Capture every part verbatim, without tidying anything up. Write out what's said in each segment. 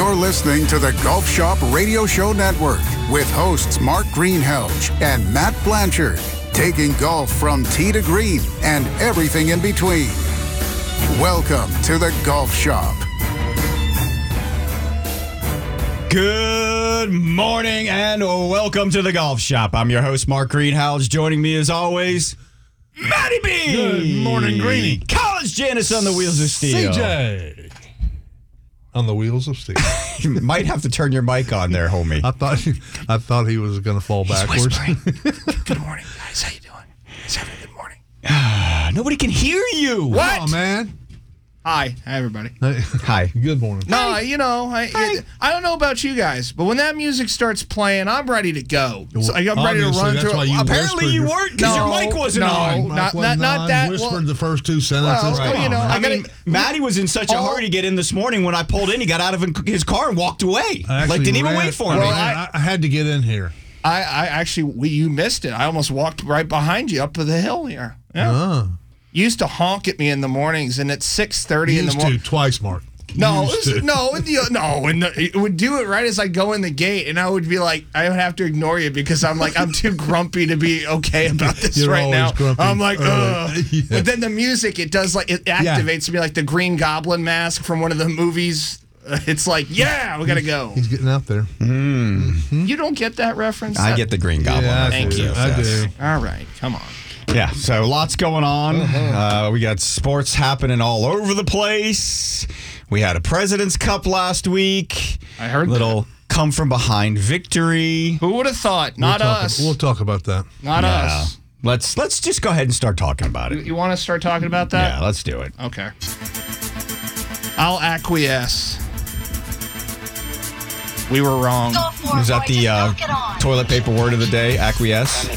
You're listening to the Golf Shop Radio Show Network with hosts Mark Greenhalgh and Matt Blanchard, taking golf from tee to green and everything in between. Welcome to the Golf Shop. Good morning and welcome to the Golf Shop. I'm your host, Mark Greenhalgh. Joining me as always, Matty B. Good morning, Greeny. College Janice on the wheels of steel. C J. On the wheels of steel. You might have to turn your mic on there, homie. I thought I thought he was going to fall He's backwards. Good morning, guys. How you doing? He's having a good morning. Nobody can hear you. What? Oh, man. Hi. Hi, everybody. Hey. Hi. Good morning. No, you know, I, it, I don't know about you guys, but when that music starts playing, I'm ready to go. So I'm ready to Obviously, run that's through why it. you Apparently you whispered. weren't because No, your mic wasn't no. on. Not- Mike not- not on, that- Whispered well- the first two sentences. Well, Come you on, know, man. I I mean, gotta- Matty was in such a all- hurry to get in this morning. When I pulled in, he got out of his car and walked away. I Like, actually didn't even ran- wait for I me. mean, Well, I, I had to get in here. I, I actually, we, you missed it. I almost walked right behind you up to the hill here. Yeah. Oh. You used to honk at me in the mornings, and at six thirty in the Used morning. to twice, Mark. No, Used it was- to. no, the, no, and the, it would do it right as I go in the gate, and I would be like, I would have to ignore you because I'm like, I'm too grumpy to be okay about this You're right always now. grumpy I'm like, early. ugh. Yeah. But then the music, it does like, it activates me like the Green Goblin mask from one of the movies. Uh, It's like, yeah, we gotta go. He's getting out there. You don't get that reference? I That- get the Green Goblin. Yeah, I Thank do. you. I do. All right, come on. Yeah, so lots going on. Uh-huh. Uh, we got sports happening all over the place. We had a President's Cup last week. I heard Little come from behind victory. Who would have thought? Not we'll talk, us. We'll talk about that. Not Yeah. us. Let's let's just go ahead and start talking about You, it. you want to start talking about that? Yeah, let's do it. Okay. I'll acquiesce. We were wrong. Is that the uh, toilet paper word of the day? Acquiesce.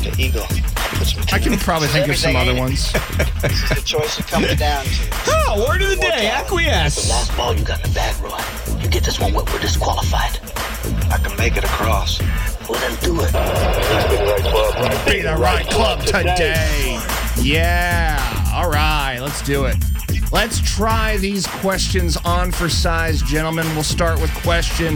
I can probably think of some other ones. This is the choice it comes down to. Oh, word of the day, The acquiesce. last ball you got in the bag, Roy. You get this one, we're disqualified. I can make it across. Well, then do it. Be the right club today. Yeah. All right, let's do it. Let's try these questions on for size, gentlemen. We'll start with question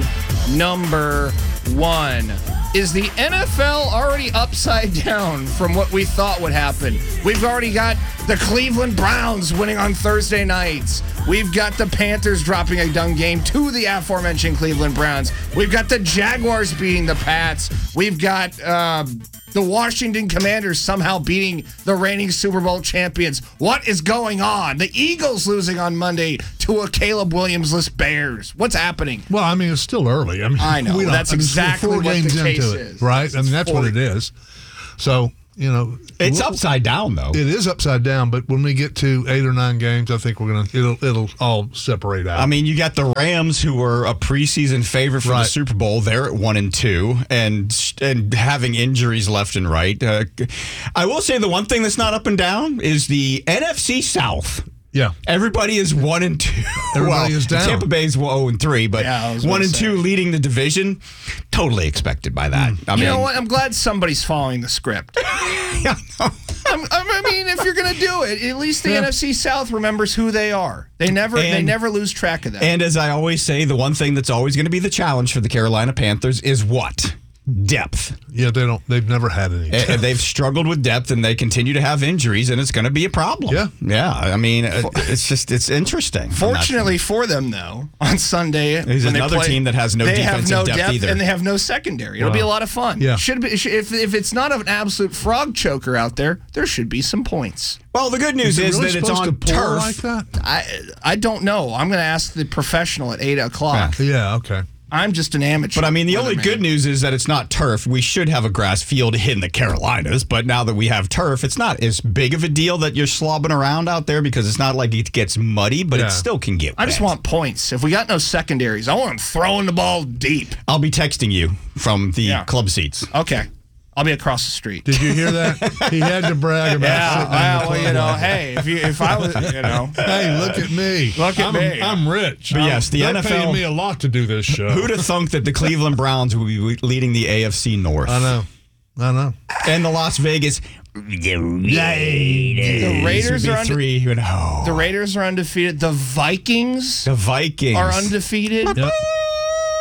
number one. Is the N F L already upside down from what we thought would happen? We've already got the Cleveland Browns winning on Thursday nights. We've got the Panthers dropping a dung game to the aforementioned Cleveland Browns. We've got the Jaguars beating the Pats. We've got uh, the Washington Commanders somehow beating the reigning Super Bowl champions. What is going on? The Eagles losing on Monday to a Caleb Williams-less Bears. What's happening? Well, I mean, it's still early. I mean, I know. we don't- That's I mean, we're exactly four what the games case into is. it, right? It's I mean, that's what four- it is. So, you know, It's we'll- upside down, though. It is upside down, but when we get to eight or nine games, I think we're gonna it'll it'll all separate out. I mean, you got the Rams, who were a preseason favorite for the Right. Super Bowl. They're at one and two, and and having injuries left and right. Uh, I will say the one thing that's not up and down is the N F C South. yeah, Everybody is one and two. Everybody well, is down. Tampa Bay's zero and three, but Yeah, I was one gonna and say. two leading the division. Totally expected by that. I You mean, know what? I'm glad somebody's following the script. Yeah, no. I'm, I mean, if you're gonna do it, at least the Yeah. N F C South remembers who they are. They never, they And- never lose track of that. And as I always say, the one thing that's always going to be the challenge for the Carolina Panthers is what? Depth. yeah. They don't. They've never had any. And and they've struggled with depth, and they continue to have injuries, and it's going to be a problem. Yeah. yeah. I mean, it- it's just it's interesting. Fortunately for them, though, on Sunday, There's when they another play, team that has no they have defensive no depth depth either. and they have no secondary. It'll be a lot of fun. Yeah. Should be if if it's not an absolute frog choker out there, there should be some points. well, the good news Is it is, really that it's supposed on to pour turf. like that? I I don't know. I'm going to ask the professional at eight o'clock. Yeah. Okay. I'm just an amateur. But I mean, the only weatherman. good news is that it's not turf. We should have a grass field in the Carolinas, but now that we have turf, it's not as big of a deal that you're slobbing around out there because it's not like it gets muddy, but Yeah. it still can get I just wet. want points. If we got no secondaries, I want them throwing the ball deep. I'll be texting you from the Yeah. club seats. Okay. I'll be across the street. Did you hear that? He had to brag about Yeah, sitting in the well, well, you club know, lounge. hey, if you if I was, you know, Hey, look at me. Look at I'm, me. I'm rich. But yes, the They're N F L paying me a lot to do this show. Who'd have thunk that the Cleveland Browns would be leading the A F C North? I know. I know. And the Las Vegas The Raiders. The Raiders would be are unde- three. You know. the Raiders are undefeated. The Vikings The Vikings are undefeated. Yep.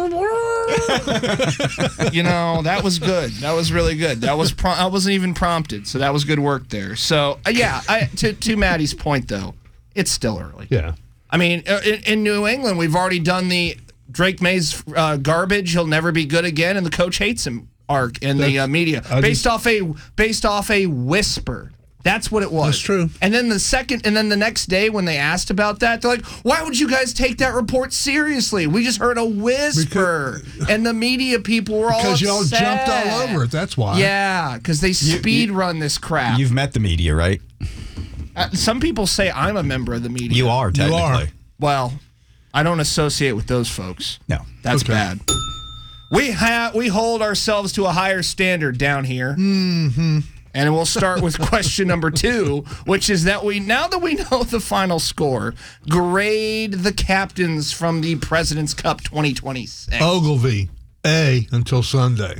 You know, that was good. That was really good. That was pro- I wasn't even prompted, so that was good work there. So uh, yeah, I, to to Maddie's point though, it's still early. Yeah. I mean, uh, in, in New England, we've already done the Drake May's uh, garbage. He'll never be good again, and the coach hates him arc in the uh, media I based just- off a based off a whisper. That's what it was. That's true. And then the second, and then the next day when they asked about that, they're like, "Why would you guys take that report seriously? We just heard a whisper." Because, and the media people were all Because y'all upset. jumped all over it. That's why. Yeah, because they speed you, run this crap. You've met the media, right? Uh, some people say I'm a member of the media. You are, technically. You are. Well, I don't associate with those folks. No. That's Okay. bad. We have we hold ourselves to a higher standard down here. Mm-hmm. And we'll start with question number two, which is that we, now that we know the final score, grade the captains from the President's Cup twenty twenty-six. Ogilvy, A until Sunday.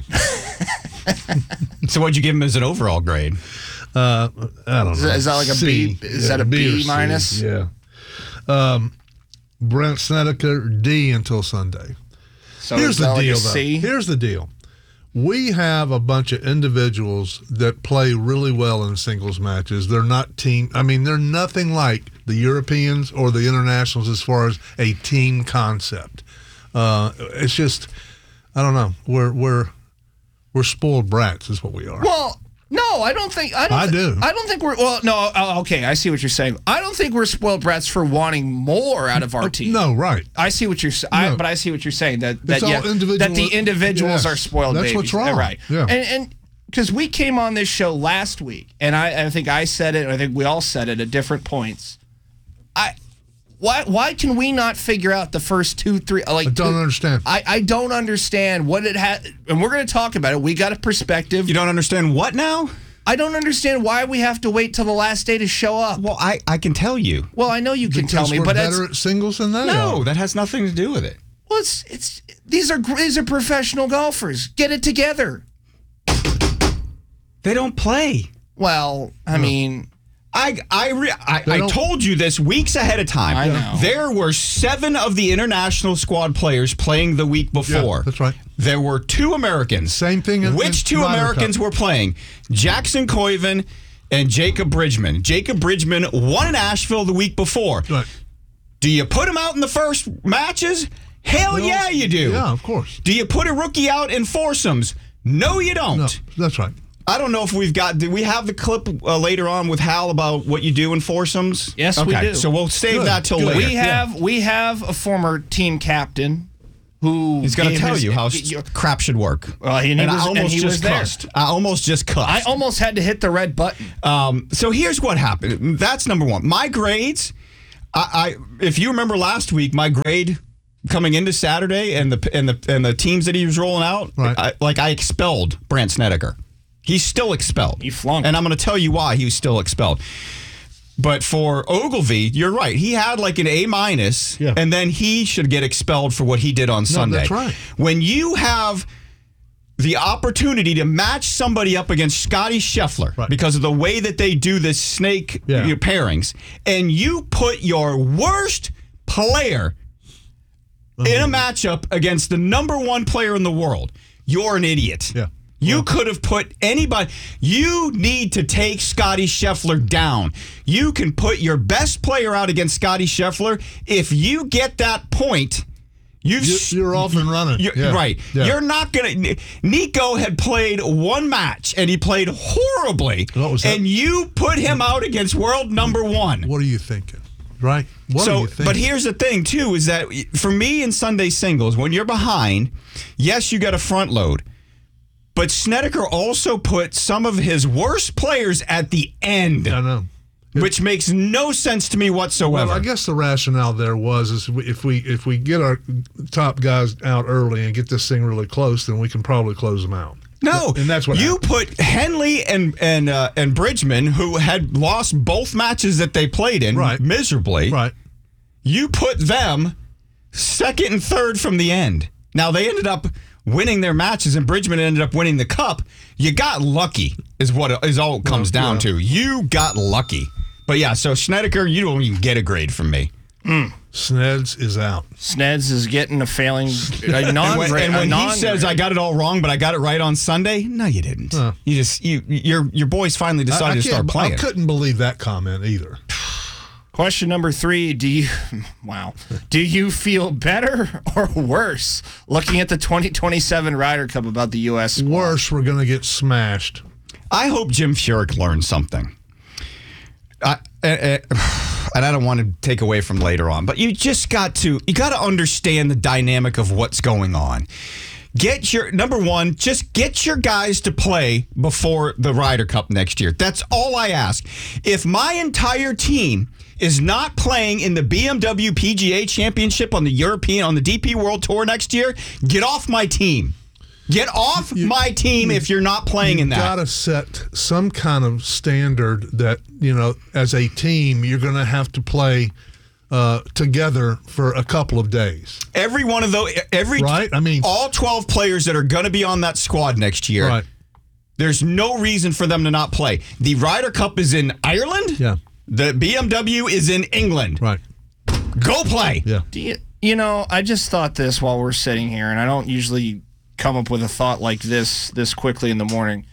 So what'd you give him as an overall grade? Uh, I don't know. Is that, is that like a C. B? Is that a B, or C, minus? Yeah. Um, Brent Snedeker, D until Sunday. So Here's is the that like deal, a C? though. Here's the deal. We have a bunch of individuals that play really well in singles matches. They're not team. I mean, they're nothing like the Europeans or the internationals as far as a team concept. Uh, it's just, I don't know. We're we're we're spoiled brats, is what we are. Well, no, I don't think. I don't. I thi- do. I don't think we're. Well, no. uh, Okay, I see what you're saying. I don't think we're spoiled brats for wanting more out of our team. No, right. I see what you're saying, I, No. but I see what you're saying that that It's all yeah, individual- that the individuals Yes. are spoiled That's babies. what's wrong. Right? Yeah. And and because we came on this show last week, and I, I think I said it, and I think we all said it at different points. I why why can we not figure out the first two three like I don't two- understand. I, I don't understand what it had, and we're going to talk about it. We got a perspective. You don't understand what now? I don't understand why we have to wait till the last day to show up. Well, I, I can tell you. Well, I know you can Because tell me, we're but it's, better at singles than they No, are. that has nothing to do with it. well, it's it's these are gr- these are professional golfers. Get it together. They don't play. Well, I mean, I I re- I, They I don't- told you this weeks ahead of time. I know. There were seven of the international squad players playing the week before. Yeah, that's right. There were two Americans. Same thing in- Which in two Ryder Americans Cup. were playing? Jackson Koiven and Jacob Bridgman. Jacob Bridgman won in Asheville the week before. Right. Do you put him out in the first matches? Hell Well, yeah, you do. Yeah, of course. Do you put a rookie out in foursomes? No, you don't. No, that's right. I don't know if we've got. Do we have the clip uh, later on with Hal about what you do in foursomes? Yes, we okay, do. So we'll save Good, that till good. later. we have we have a former team captain who He's going to gave tell his- you how y- s- y- crap should work. Well, and he and was- I and almost he just was there. cussed. I almost just cussed. I almost had to hit the red button. Um, so here's what happened. That's number one. My grades. I, I if you remember last week, my grade coming into Saturday and the and the and the teams that he was rolling out, Right. I, like I expelled Brant Snedeker. He's still expelled. He flunked. And I'm going to tell you why he was still expelled. But for Ogilvy, you're right. He had like an A minus, Yeah. and then he should get expelled for what he did on Sunday. that's right. When you have the opportunity to match somebody up against Scotty Scheffler Right. because of the way that they do this snake Yeah. you know, pairings, and you put your worst player in a matchup against the number one player in the world, you're an idiot. Yeah. You could have put anybody. You need to take Scotty Scheffler down. You can put your best player out against Scotty Scheffler. If you get that point, you've You- You're off and running. you're, Yeah. right. Yeah. You're not going to. Nico had played one match and he played horribly. What was that? And you put him out against world number one. What are you thinking? Right? What are so, you thinking? but here's the thing, too, is that for me in Sunday singles, when you're behind, yes, you got a front load. But Snedeker also put some of his worst players at the end, I know. which makes no sense to me whatsoever. Well, I guess the rationale there was is if we if we get our top guys out early and get this thing really close, then we can probably close them out. No, And that's what you happened. put Henley and and uh, and Bridgman, who had lost both matches that they played in Right. miserably. Right. You put them second and third from the end. Now they ended up winning their matches, and Bridgman ended up winning the cup. You got lucky, is what it, is all it comes Well, down yeah. to. You got lucky. But yeah, so Snedeker, you don't even get a grade from me. Sneds is out. Sneds is getting a failing, a non And when, and when a he says, "I got it all wrong, but I got it right on Sunday," no, you didn't. Huh. You just you your your boys finally decided I, I to start can't- playing. I couldn't believe that comment either. Question number three: Do you, wow, do you feel better or worse looking at the twenty twenty-seven Ryder Cup about the U S squad? Worse, we're going to get smashed. I hope Jim Furyk learned something. I, uh, uh, and I don't want to take away from later on, but you just got to you got to understand the dynamic of what's going on. Get your number one, just get your guys to play before the Ryder Cup next year. That's all I ask. If my entire team is not playing in the B M W P G A Championship on the European on the D P World Tour next year, get off my team. Get off You- my team if you're not playing in You've that. got to set some kind of standard that, you know, as a team, you're going to have to play uh, together for a couple of days. Every one of those, every Right? I mean- all twelve players that are going to be on that squad next year. Right. There's no reason for them to not play. The Ryder Cup is in Ireland. Yeah. The B M W is in England. Right. Go play. Yeah. Do you, you know, I just thought this while we're sitting here, and I don't usually come up with a thought like this this quickly in the morning.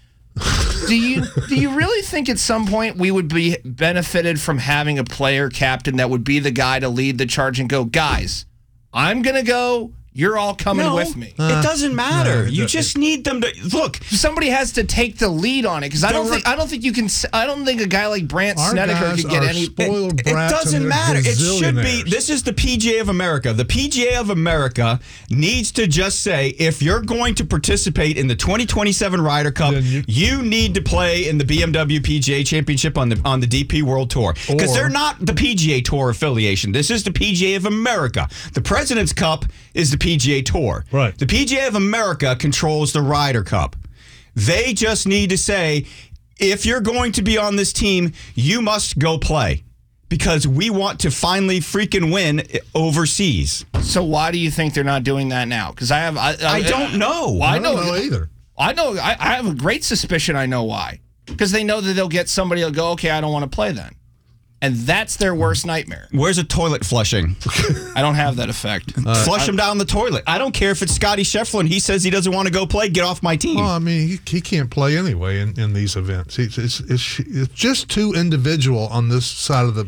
Do you do you really think at some point we would be benefited from having a player captain that would be the guy to lead the charge and go, guys, I'm gonna go. You're all coming No, with me. it doesn't matter. no, it you doesn't. just need them to look. Somebody has to take the lead on it because I don't The think re- I don't think you can. s- I don't think a guy like Brant Our Snedeker guys could get are any. spoiled It brats doesn't and they're matter. It should be. gazillionaires. This is the P G A of America. The P G A of America needs to just say, if you're going to participate in the twenty twenty-seven Ryder Cup, Then you, you- need to play in the B M W P G A Championship on the on the D P World Tour because Or- they're not the P G A Tour affiliation. This is the P G A of America. The President's Cup is the P G A Tour. Right. The P G A of America controls the Ryder Cup. They just need to say, if you're going to be on this team, you must go play because we want to finally freaking win overseas. So why do you think they're not doing that now? Because I have. I, I, I don't know. Well, I I know, don't know either. I know. I, I have a great suspicion. I know why. Because they know that they'll get somebody. They'll go, okay, I don't want to play then, and that's their worst nightmare. Where's a toilet flushing? I don't have that effect. Flush him down the toilet. I don't care if it's Scotty Scheffler and he says he doesn't want to go play. Get off my team. Well, I mean, he, he can't play anyway in, in these events. It's, it's, it's, it's just too individual on this side of the.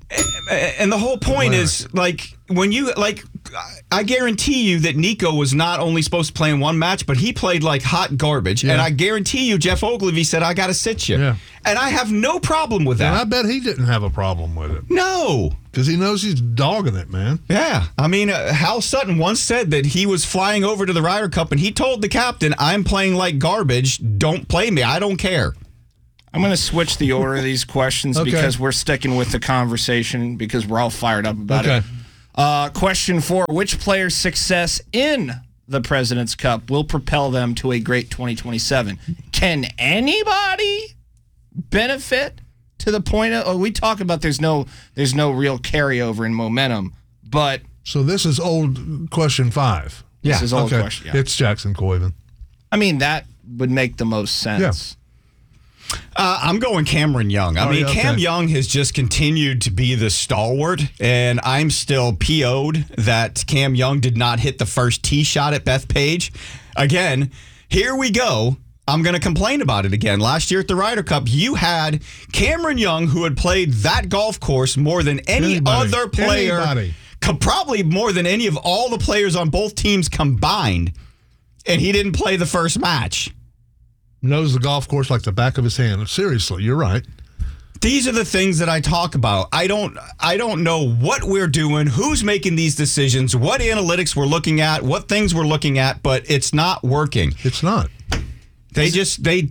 And the whole point Right. is, like, when you, like, I guarantee you that Nico was not only supposed to play in one match, but he played like hot garbage. Yeah. And I guarantee you, Jeff Ogilvy said, I got to sit you. Yeah. And I have no problem with And I that. bet he didn't have a problem with it No. because he knows he's dogging it, man. Yeah. I mean, uh, Hal Sutton once said that he was flying over to the Ryder Cup and he told the captain, I'm playing like garbage. Don't play me. I don't care. I'm going to switch the order of these questions Okay. because we're sticking with the conversation because we're all fired up about Okay. it. Uh, question four: which player's success in the President's Cup will propel them to a great twenty twenty-seven? Can anybody benefit to the point of? Oh, we talk about there's no there's no real carryover in momentum, but So this is old question five. this is old okay. question. Yeah. It's Jackson Coyven. I mean, that would make the most sense. Uh, I'm going Cameron Young. I Oh, mean, yeah, Cam okay. Young has just continued to be the stalwart, and I'm still P O'd that Cam Young did not hit the first tee shot at Bethpage. Again, here we go. I'm going to complain about it again. Last year at the Ryder Cup, you had Cameron Young, who had played that golf course more than any Anybody. other player, Anybody. co- probably more than any of all the players on both teams combined, and he didn't play the first match. Knows the golf course like the back of his hand. Seriously, you're right. These are the things that I talk about. I don't I don't know what we're doing, who's making these decisions, what analytics we're looking at, what things we're looking at, but it's not working. It's not. They just they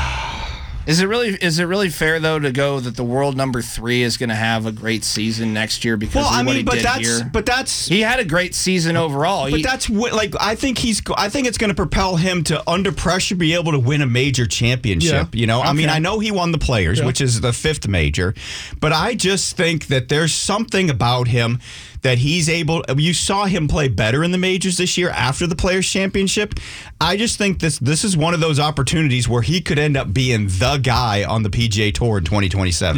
Is it really is it really fair though to go that the world number three is going to have a great season next year because Well, of I what mean, he but did that's here? but that's He had a great season overall. But He- that's what, like, I think he's, I think it's going to propel him to, under pressure, be able to win a major championship. Yeah. You know, I mean, Okay. I know he won the Players, Yeah. which is the fifth major, but I just think that there's something about him that he's able, you saw him play better in the majors this year after the Players Championship. I just think this, this is one of those opportunities where he could end up being the guy on the P G A Tour in twenty twenty-seven. Yeah.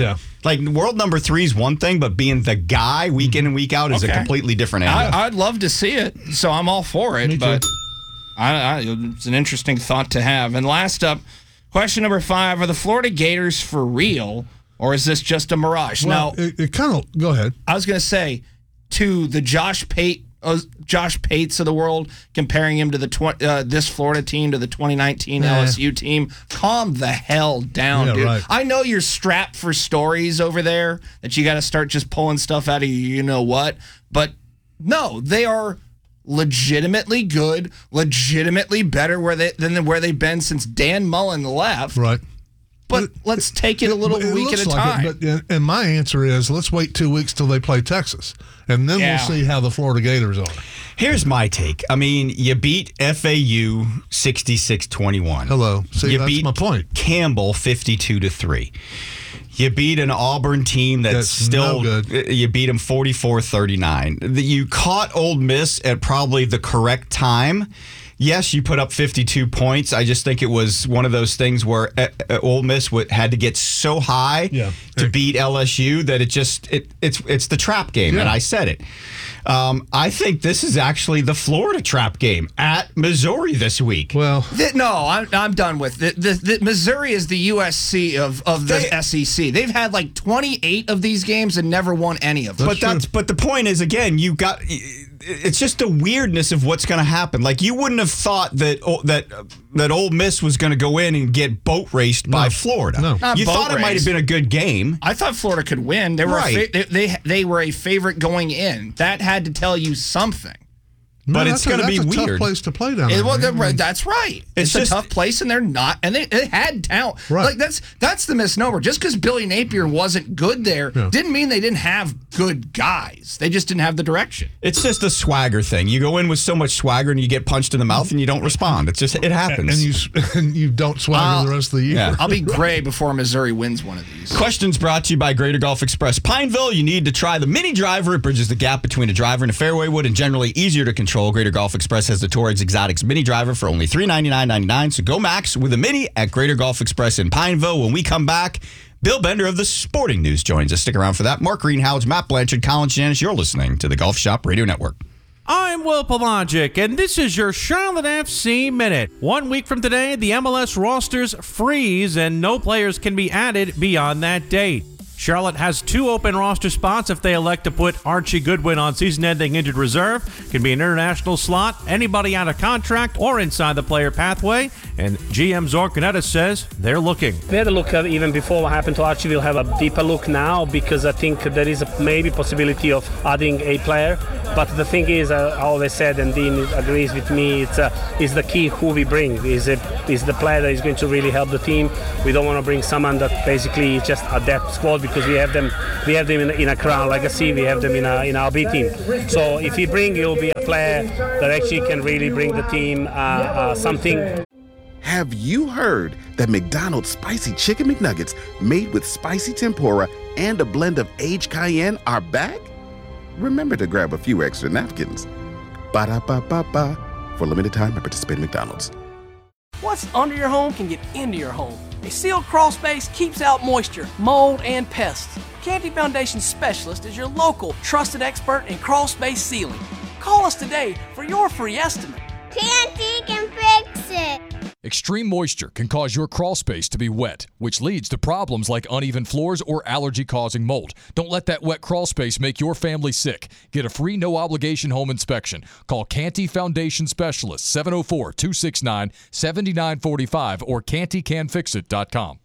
Like, world number three is one thing, but being the guy week in and week out is Okay. a completely different animal. I, I'd love to see it, so I'm all for it. Me too. But I, I, it's an interesting thought to have. And last up, question number five: are the Florida Gators for real, or is this just a mirage? Well, now, it, it kind of go ahead. I was going to say to the Josh Pate, uh, Josh Pates of the world, comparing him to the tw- uh, this Florida team to the twenty nineteen Nah. L S U team. Calm the hell down, Yeah, dude. right. I know you're strapped for stories over there that you got to start just pulling stuff out of you, you know what? But no, they are legitimately good, legitimately better where they than where they've been since Dan Mullen left. Right. But let's take it a little It week at looks a like time. it, but, and my answer is let's wait two weeks till they play Texas, and then Yeah. we'll see how the Florida Gators are. Here's my take. I mean, you beat F A U sixty-six twenty-one. Hello. See, you that's beat my point. Campbell fifty-two to three. You beat an Auburn team that's, That's still no good. You beat them forty-four thirty-nine. You caught Ole Miss at probably the correct time. Yes, you put up fifty-two points. I just think it was one of those things where uh, uh, Ole Miss would, had to get so high Yeah. to beat L S U that it just it it's it's the trap game, Yeah. and I said it. Um, I think this is actually the Florida trap game at Missouri this week. Well, Th- No, I'm, I'm done with it. The, the, the Missouri is the U S C of, of the They- S E C. They've had like twenty-eight of these games and never won any of them. But that's but the point is, again, you got it's just the weirdness of what's going to happen. Like, you wouldn't have thought that that that Ole Miss was going to go in and get boat raced by No. Florida. No. Not You boat thought it might have raced. been a good game. I thought Florida could win. They were Right. a fa- they, they they were a favorite going in. That had to tell you something. But no, it's that's a- gonna be that's a weird. Tough place to play down It, there. well, man. they're- that's right. It's, It's just- a tough place, and they're not. And they, they had talent. Right. Like that's that's the misnomer. Just because Billy Napier wasn't good there Yeah. didn't mean they didn't have good guys. They just didn't have the direction. It's just a swagger thing. You go in with so much swagger and you get punched in the mouth and you don't respond. It's just it happens. and you and you don't swagger Uh, the rest of the year. yeah. I'll be gray before Missouri wins one of these. Questions brought to you by Greater Golf Express Pineville. You need to try the mini driver. It bridges the gap between a driver and a fairway wood and generally easier to control. Greater Golf Express has the Torrens Exotics mini driver for only three ninety-nine ninety-nine. So go max with a mini at Greater Golf Express in Pineville. When we come back, Bill Bender of the Sporting News joins us. Stick around for that. Mark Greenhouse, Matt Blanchard, Colin Janis. You're listening to the Golf Shop Radio Network. I'm Will Pelagic, and this is your Charlotte F C Minute. One week from today, the M L S rosters freeze, and no players can be added beyond that date. Charlotte has two open roster spots if they elect to put Archie Goodwin on season-ending injured reserve. Can be an international slot, anybody out of contract, or inside the player pathway. And G M Zorkaneta says they're looking. We had a look at even before what happened to Archie. We'll have a deeper look now because I think there is a maybe possibility of adding a player. But the thing is, uh, I always said, and Dean agrees with me, it's uh, is the key who we bring. Is it is the player that is going to really help the team. We don't want to bring someone that basically is just a depth squad because we have them we have them in, in a Crown Legacy, we have them in a in our B team. So if we bring, it will be a player that actually can really bring the team uh, uh, something. Have you heard that McDonald's Spicy Chicken McNuggets made with spicy tempura and a blend of aged cayenne are back? Remember to grab a few extra napkins. Ba-da-ba-ba-ba. For limited time at participating McDonald's. What's under your home can get into your home. A sealed crawl space keeps out moisture, mold, and pests. Canty Foundation Specialist is your local trusted expert in crawl space sealing. Call us today for your free estimate. Canty can fix it. Extreme moisture can cause your crawl space to be wet, which leads to problems like uneven floors or allergy-causing mold. Don't let that wet crawl space make your family sick. Get a free no-obligation home inspection. Call Canty Foundation Specialist, seven oh four, two six nine, seven nine four five or canty can fix it dot com.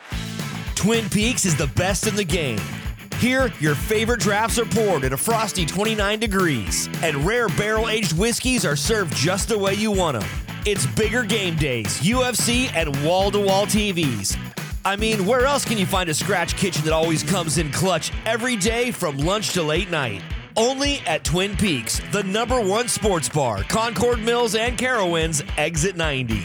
Twin Peaks is the best in the game. Here, your favorite drafts are poured at a frosty twenty-nine degrees, and rare barrel-aged whiskeys are served just the way you want them. It's bigger game days, U F C, and wall-to-wall T Vs. I mean, where else can you find a scratch kitchen that always comes in clutch every day from lunch to late night? Only at Twin Peaks, the number one sports bar, Concord Mills and Carowinds, exit ninety.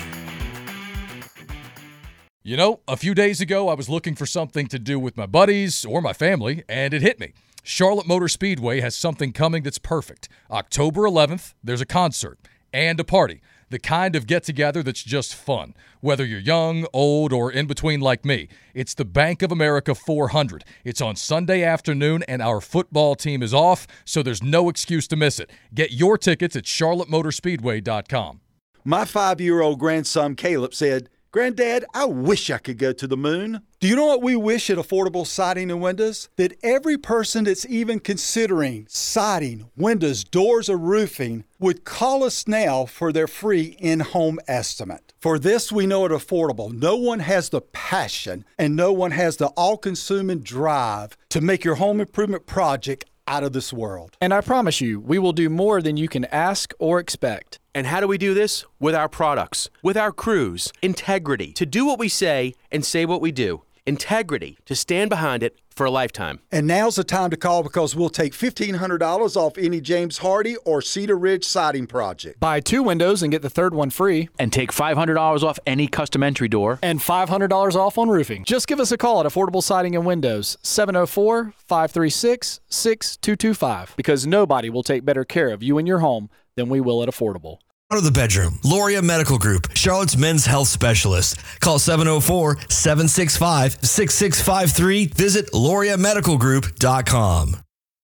You know, a few days ago, I was looking for something to do with my buddies or my family, and it hit me. Charlotte Motor Speedway has something coming that's perfect. October eleventh, there's a concert and a party. The kind of get-together that's just fun. Whether you're young, old, or in between like me, it's the Bank of America four hundred. It's on Sunday afternoon, and our football team is off, so there's no excuse to miss it. Get your tickets at charlotte motor speedway dot com. My five-year-old grandson, Caleb, said, "Granddad, I wish I could go to the moon." Do you know what we wish at Affordable Siding and Windows? That every person that's even considering siding, windows, doors, or roofing would call us now for their free in-home estimate. For this, we know at Affordable, no one has the passion and no one has the all-consuming drive to make your home improvement project out of this world. And I promise you, we will do more than you can ask or expect. And how do we do this? With our products, with our crews, integrity, to do what we say and say what we do. Integrity, to stand behind it for a lifetime. And now's the time to call because we'll take fifteen hundred dollars off any James Hardy or Cedar Ridge siding project. Buy two windows and get the third one free. And take five hundred dollars off any custom entry door. And five hundred dollars off on roofing. Just give us a call at Affordable Siding and Windows, seven oh four, five three six, six two two five. Because nobody will take better care of you and your home than we will at Affordable. Out of the bedroom, Loria Medical Group, Charlotte's men's health specialist. Call seven oh four, seven six five, six six five three. Visit loria medical group dot com.